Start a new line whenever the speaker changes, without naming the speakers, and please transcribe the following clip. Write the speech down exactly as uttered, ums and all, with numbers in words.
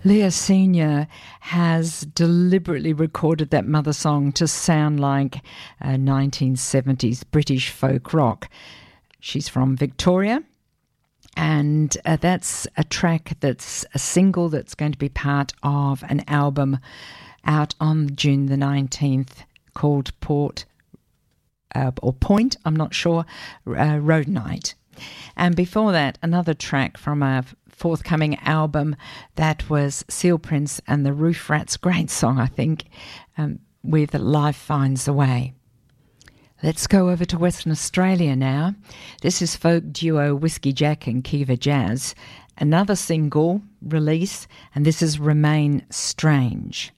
Leah Senior has deliberately recorded that mother song to sound like uh, nineteen seventies British folk rock. She's from Victoria, and uh, that's a track that's a single that's going to be part of an album out on June the nineteenth called Port uh, or Point, I'm not sure, uh, Road Night. And before that, another track from a forthcoming album that was Seal Prince and the Roof Rats, great song, I think, um, with Life Finds a Way. Let's go over to Western Australia now. This is folk duo Whiskey Jack and Kiva Jazz, another single release, and this is Remain Strange.